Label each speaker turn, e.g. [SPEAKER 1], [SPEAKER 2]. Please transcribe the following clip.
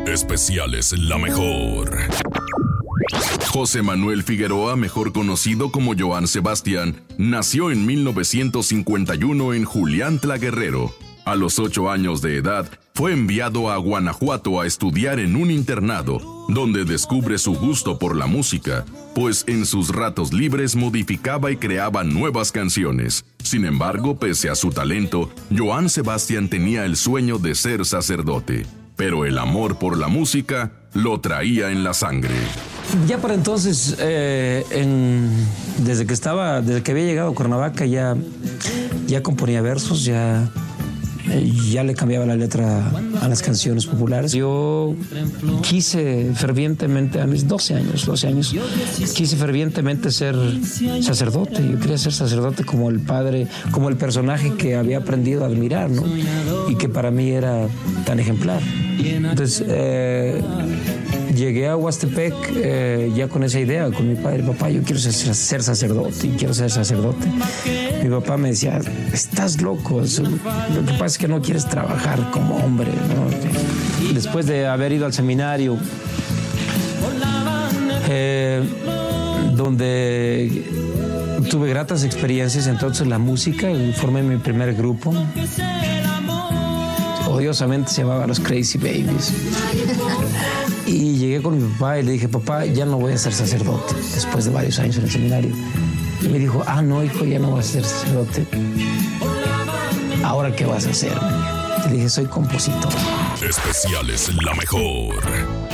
[SPEAKER 1] Especiales La Mejor. José Manuel Figueroa, mejor conocido como Joan Sebastián, nació en 1951 en Juliantla, Guerrero. A los 8 años de edad, fue enviado a Guanajuato a estudiar en un internado, donde descubre su gusto por la música, pues en sus ratos libres modificaba y creaba nuevas canciones. Sin embargo, pese a su talento, Joan Sebastián tenía el sueño de ser sacerdote, pero el amor por la música lo traía en la sangre.
[SPEAKER 2] Ya para entonces, desde que había llegado a Cuernavaca, ya componía versos, ya le cambiaba la letra a las canciones populares. Yo quise fervientemente, a mis 12 años, quise fervientemente ser sacerdote. Yo quería ser sacerdote como el padre, como el personaje que había aprendido a admirar, ¿no? Y que para mí era tan ejemplar. Entonces, llegué a Huastepec ya con esa idea, con mi padre. Papá, yo quiero ser sacerdote y quiero ser sacerdote. Mi papá me decía, estás loco, lo que pasa es que no quieres trabajar como hombre, ¿no? Después de haber ido al seminario, donde tuve gratas experiencias, entonces la música, y formé mi primer grupo. Odiosamente se llamaba Los Crazy Babies. Y llegué con mi papá y le dije, papá, ya no voy a ser sacerdote, después de varios años en el seminario. Y me dijo, no, hijo, ya no vas a ser sacerdote. ¿Ahora qué vas a hacer? Y le dije, soy compositor.
[SPEAKER 1] Especiales La Mejor.